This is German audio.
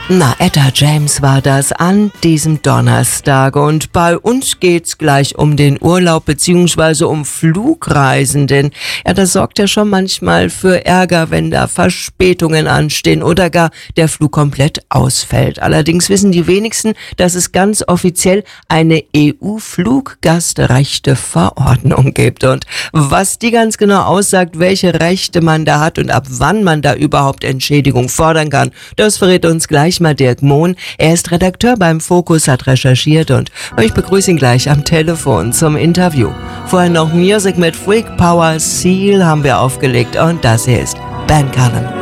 Na, Etta James war das an diesem Donnerstag und bei uns geht's gleich um den Urlaub beziehungsweise um Flugreisen, denn ja, das sorgt ja schon manchmal für Ärger, wenn da Verspätungen anstehen oder gar der Flug komplett ausfällt. Allerdings wissen die wenigsten, dass es ganz offiziell eine EU-Fluggastrechteverordnung gibt und was die ganz genau aussagt, welche Rechte man da hat und ab wann man da überhaupt Entschädigung fordern kann, das verrät uns gleich mal Dirk Mohn. Er ist Redakteur beim Focus, hat recherchiert und ich begrüße ihn gleich am Telefon zum Interview. Vorher noch Music mit Freak Power Seal haben wir aufgelegt und das hier ist Ben Cullen.